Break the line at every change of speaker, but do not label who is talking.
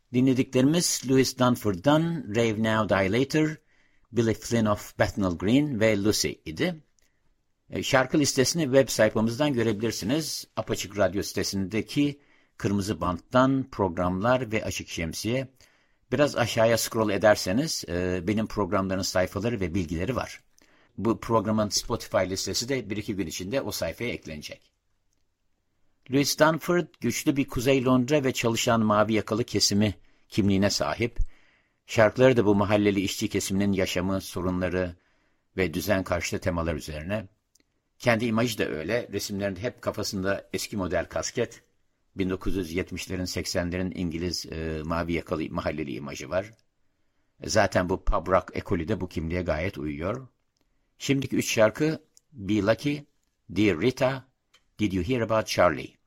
Dinlediklerimiz Louis Dunford'dan Rave Now Die Later, Billy Flynn of Bethnal Green ve Lucy idi. Şarkı listesini web sayfamızdan görebilirsiniz. Apaçık Radyo sitesindeki kırmızı banttan programlar ve açık şemsiye. Biraz aşağıya scroll ederseniz benim programların sayfaları ve bilgileri var. Bu programın Spotify listesi de 1-2 gün içinde o sayfaya eklenecek. Louis Dunford güçlü bir Kuzey Londra ve çalışan mavi yakalı kesimi kimliğine sahip. Şarkıları da bu mahalleli işçi kesiminin yaşamı, sorunları ve düzen karşıtı temalar üzerine. Kendi imajı da öyle. Resimlerinde hep kafasında eski model kasket. 1970'lerin 80'lerin İngiliz mavi yakalı mahalleli imajı var. Zaten bu pub rock ekolü de bu kimliğe gayet uyuyor. Şimdiki 3 şarkı Be Lucky, Dear Rita, Did You Hear About Charlie?